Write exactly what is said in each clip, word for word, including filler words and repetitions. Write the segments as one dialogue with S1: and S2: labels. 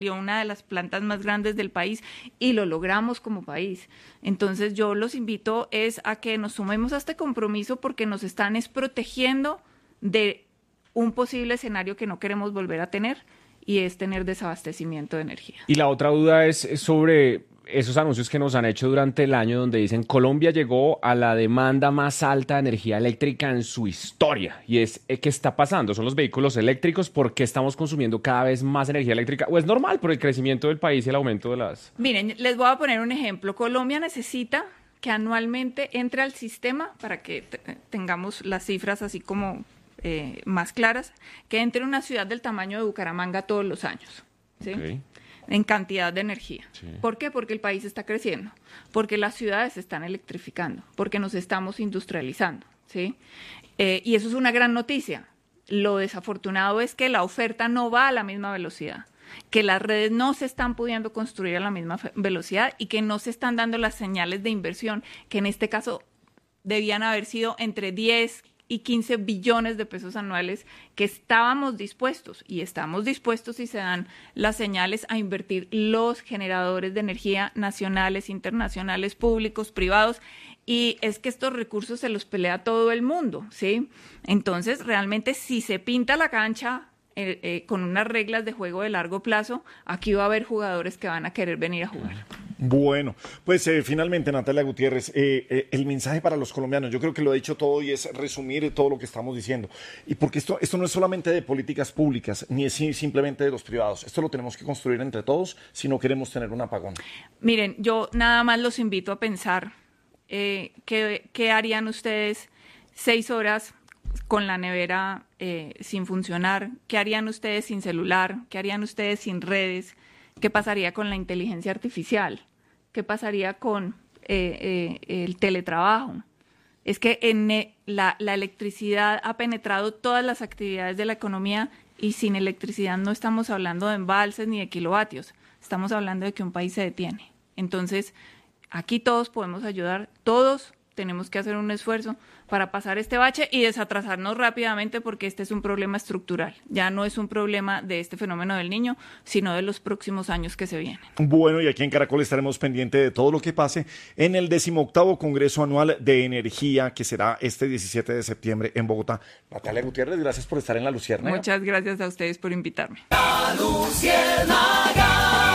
S1: una de las plantas más grandes del país y lo logramos como país. Entonces yo los invito es a que nos sumemos a este compromiso porque nos están es protegiendo de un posible escenario que no queremos volver a tener y es tener desabastecimiento de energía.
S2: Y la otra duda es sobre esos anuncios que nos han hecho durante el año donde dicen Colombia llegó a la demanda más alta de energía eléctrica en su historia. Y es, ¿qué está pasando? ¿Son los vehículos eléctricos? ¿Por qué estamos consumiendo cada vez más energía eléctrica? ¿O es normal por el crecimiento del país y el aumento de las...?
S1: Miren, les voy a poner un ejemplo. Colombia necesita que anualmente entre al sistema, para que t- tengamos las cifras así como eh, más claras, que entre una ciudad del tamaño de Bucaramanga todos los años, ¿sí? Okay. En cantidad de energía. Sí. ¿Por qué? Porque el país está creciendo, porque las ciudades se están electrificando, porque nos estamos industrializando, ¿sí? Eh, y eso es una gran noticia. Lo desafortunado es que la oferta no va a la misma velocidad, que las redes no se están pudiendo construir a la misma velocidad y que no se están dando las señales de inversión, que en este caso debían haber sido entre diez y quince billones de pesos anuales que estábamos dispuestos y estamos dispuestos si se dan las señales a invertir los generadores de energía nacionales, internacionales, públicos, privados, y es que estos recursos se los pelea todo el mundo, ¿sí? Entonces, realmente si se pinta la cancha eh, eh, con unas reglas de juego de largo plazo, aquí va a haber jugadores que van a querer venir a jugar.
S3: Bueno, pues eh, finalmente, Natalia Gutiérrez, eh, eh, el mensaje para los colombianos, yo creo que lo he dicho todo y es resumir todo lo que estamos diciendo. Y porque esto, esto no es solamente de políticas públicas, ni es simplemente de los privados. Esto lo tenemos que construir entre todos si no queremos tener un apagón.
S1: Miren, yo nada más los invito a pensar eh, qué, qué harían ustedes seis horas con la nevera eh, sin funcionar, qué harían ustedes sin celular, qué harían ustedes sin redes, qué pasaría con la inteligencia artificial. ¿Qué pasaría con eh, eh, el teletrabajo? Es que en eh, la, la electricidad ha penetrado todas las actividades de la economía y sin electricidad no estamos hablando de embalses ni de kilovatios, estamos hablando de que un país se detiene. Entonces, aquí todos podemos ayudar, todos tenemos que hacer un esfuerzo para pasar este bache y desatrasarnos rápidamente porque este es un problema estructural. Ya no es un problema de este fenómeno del Niño, sino de los próximos años que se vienen.
S3: Bueno, y aquí en Caracol estaremos pendientes de todo lo que pase en el decimoctavo Congreso Anual de Energía, que será este diecisiete de septiembre en Bogotá. Natalia Gutiérrez, gracias por estar en La Luciérnaga.
S1: Muchas gracias a ustedes por invitarme.
S4: La Luciérnaga,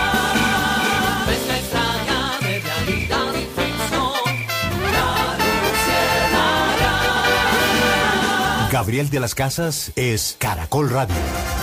S4: nuestra extraña de realidad y ficción. La Luciérnaga.
S5: Gabriel de las Casas es Caracol Radio.